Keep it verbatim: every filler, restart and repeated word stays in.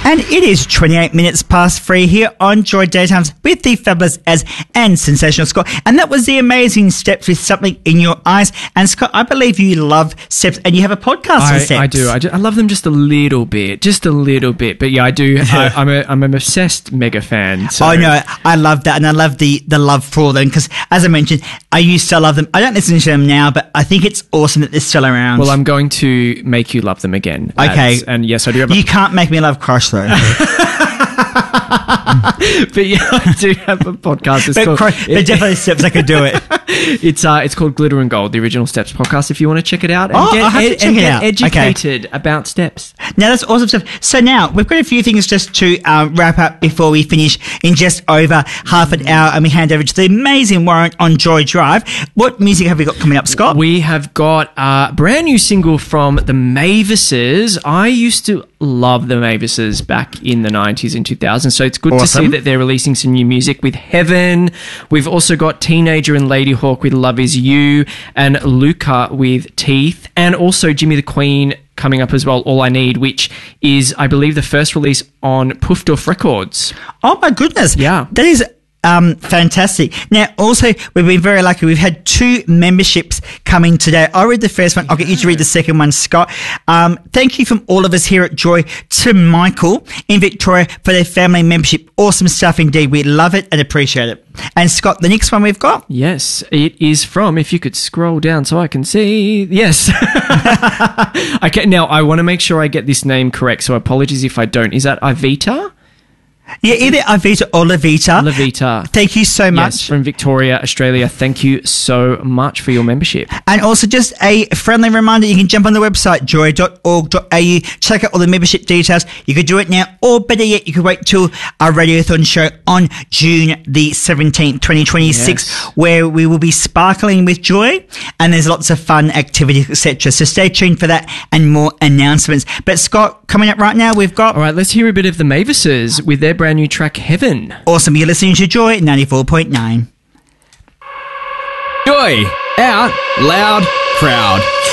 And it is twenty-eight minutes past three here on Joy Daytimes with the fabulous Az and sensational Scott. And that was the amazing Steps with Something in Your Eyes. And Scott, I believe you love Steps and you have a podcast I, on Steps. I do. I do. I love them just a little bit. Just a little bit. But yeah, I do. I, I'm, a, I'm an obsessed mega fan. So. Oh, no, I love that. And I love the, the love for them because, as I mentioned, I used to love them. I don't listen to them now, but I think it's awesome that they're still around. Well, I'm going to make you love them again. Okay. As, and yes, I do have a... You can't make me love Crush, though. But yeah, I do have a podcast. It's but, called, Crush, but definitely Steps, I could do it. It's uh, it's called Glitter and Gold, the original Steps podcast. If you want to check it out and oh, get, I'll have to ed- check and it get out. educated Okay. about Steps. Now, that's awesome stuff. So now, we've got a few things just to um, wrap up before we finish in just over half an hour and we hand over to the amazing Warren on Joy Drive. What music have we got coming up, Scott? We have got a brand new single from the Mavises. I used to love the Mavises back in the nineties and two thousands, so it's good Awesome. to see that they're releasing some new music with Heaven. We've also got Teenager and Lady Hawk with Love Is You, and Luca with Teeth, and also Jimmy the Queen coming up as well, All I Need, which is, I believe, the first release on Puffduff Records. Oh, my goodness. Yeah. That is um, fantastic. Now, also, we've been very lucky. We've had two memberships coming today. I'll read the first one. I'll get you to read the second one, Scott. Um, thank you from all of us here at Joy to Michael in Victoria for their family membership. Awesome stuff indeed. We love it and appreciate it. And Scott, the next one we've got? Yes, it is from, if you could scroll down so I can see, yes. Okay, now I want to make sure I get this name correct, so apologies if I don't. Is that Ivita? Yeah, either Ivita or Levita. Levita. Thank you so much. Yes, from Victoria, Australia. Thank you so much for your membership. And also just a friendly reminder, you can jump on the website, joy dot org dot a u, check out all the membership details. You could do it now, or better yet, you could wait till our Radiothon show on June the seventeenth, twenty twenty-six, Yes. where we will be sparkling with joy, and there's lots of fun activities, et cetera. So stay tuned for that and more announcements. But Scott, coming up right now, we've got... All right, let's hear a bit of the Mavises with their brand new track, Heaven. Awesome, you're listening to Joy ninety-four point nine. Joy, out, loud, proud.